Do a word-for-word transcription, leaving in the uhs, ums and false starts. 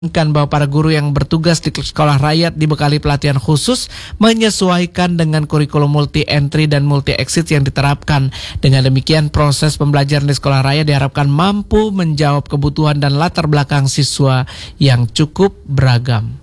Kan bahwa para guru yang bertugas di sekolah rakyat dibekali pelatihan khusus menyesuaikan dengan kurikulum multi entry dan multi exit yang diterapkan. Dengan demikian proses pembelajaran di sekolah rakyat diharapkan mampu menjawab kebutuhan dan latar belakang siswa yang cukup beragam.